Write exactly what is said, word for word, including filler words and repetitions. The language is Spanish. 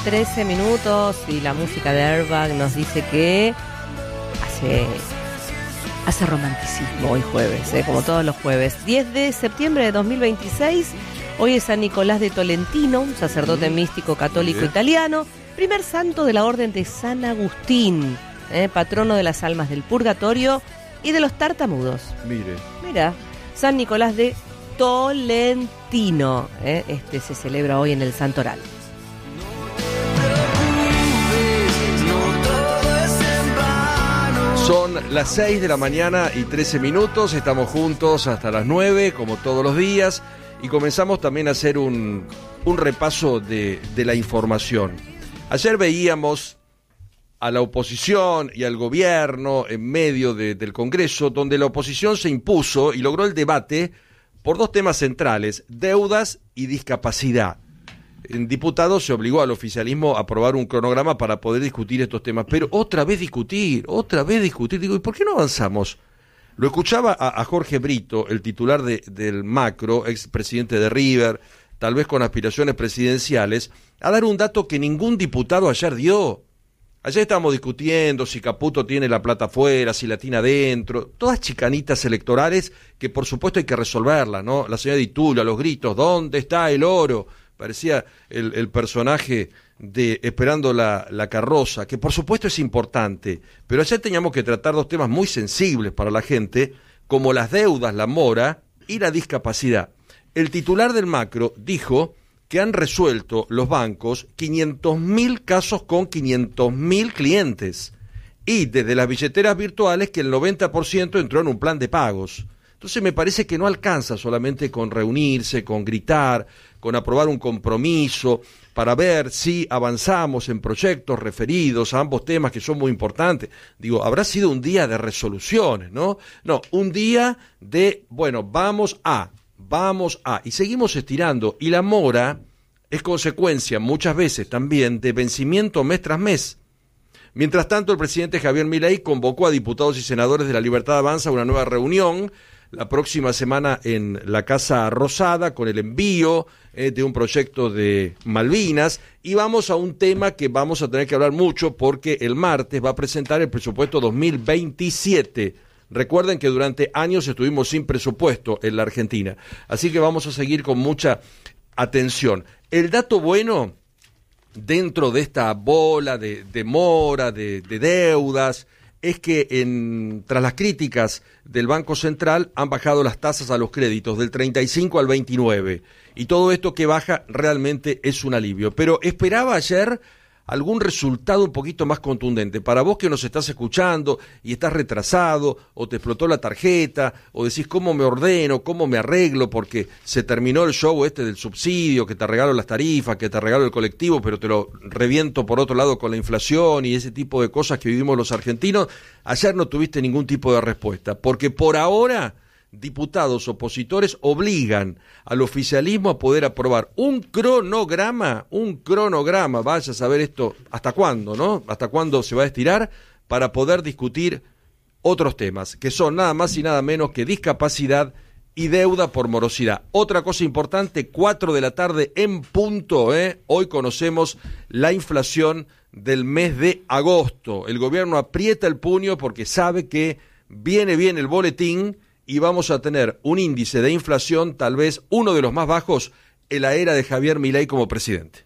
trece minutos y la música de Airbag nos dice que hace, hace romanticismo hoy jueves, ¿eh? Como todos los jueves. diez de septiembre de dos mil veintiséis, hoy es San Nicolás de Tolentino, un sacerdote místico católico Bien. italiano, primer santo de la orden de San Agustín, ¿eh? Patrono de las almas del purgatorio y de los tartamudos. Mire. Mira, San Nicolás de Tolentino, ¿eh? Este se celebra hoy en el Santoral. Son las seis de la mañana y trece minutos, estamos juntos hasta las nueve, como todos los días, y comenzamos también a hacer un, un repaso de, de la información. Ayer veíamos a la oposición y al gobierno en medio de, del Congreso, donde la oposición se impuso y logró el debate por dos temas centrales, deudas y discapacidad. En diputados se obligó al oficialismo a aprobar un cronograma para poder discutir estos temas, pero otra vez discutir, otra vez discutir, digo, ¿y por qué no avanzamos? Lo escuchaba a, a Jorge Brito, el titular de, del Macro, expresidente de River, tal vez con aspiraciones presidenciales, a dar un dato que ningún diputado ayer dio. Ayer estábamos discutiendo si Caputo tiene la plata afuera, si la tiene adentro, todas chicanitas electorales que por supuesto hay que resolverlas, ¿no? La señora Di Tulio, los gritos, ¿dónde está el oro? Parecía el, el personaje de Esperando la, la carroza, que por supuesto es importante, pero ayer teníamos que tratar dos temas muy sensibles para la gente, como las deudas, la mora y la discapacidad. El titular del Macro dijo que han resuelto los bancos quinientos mil casos con quinientos mil clientes, y desde las billeteras virtuales que el noventa por ciento entró en un plan de pagos. Entonces me parece que no alcanza solamente con reunirse, con gritar, con aprobar un compromiso, para ver si avanzamos en proyectos referidos a ambos temas que son muy importantes. Digo, habrá sido un día de resoluciones, ¿no? No, un día de, bueno, vamos a, vamos a, y seguimos estirando. Y la mora es consecuencia muchas veces también de vencimiento mes tras mes. Mientras tanto, el presidente Javier Milei convocó a diputados y senadores de La Libertad Avanza a una nueva reunión la próxima semana en la Casa Rosada con el envío eh, de un proyecto de Malvinas, y vamos a un tema que vamos a tener que hablar mucho porque el martes va a presentar el presupuesto dos mil veintisiete. Recuerden que durante años estuvimos sin presupuesto en la Argentina, así que vamos a seguir con mucha atención. El dato bueno dentro de esta bola de, de mora, de, de deudas, es que en, tras las críticas del Banco Central han bajado las tasas a los créditos del treinta y cinco al veintinueve, y todo esto que baja realmente es un alivio. Pero esperaba ayer algún resultado un poquito más contundente. Para vos que nos estás escuchando y estás retrasado, o te explotó la tarjeta, o decís cómo me ordeno, cómo me arreglo, porque se terminó el show este del subsidio, que te regalo las tarifas, que te regalo el colectivo, pero te lo reviento por otro lado con la inflación y ese tipo de cosas que vivimos los argentinos, ayer no tuviste ningún tipo de respuesta, porque por ahora diputados opositores obligan al oficialismo a poder aprobar un cronograma, un cronograma, vaya a saber esto hasta cuándo, ¿no? Hasta cuándo se va a estirar para poder discutir otros temas, que son nada más y nada menos que discapacidad y deuda por morosidad. Otra cosa importante, cuatro de la tarde en punto, ¿eh? Hoy conocemos la inflación del mes de agosto. El gobierno aprieta el puño porque sabe que viene bien el boletín y vamos a tener un índice de inflación tal vez uno de los más bajos en la era de Javier Milei como presidente.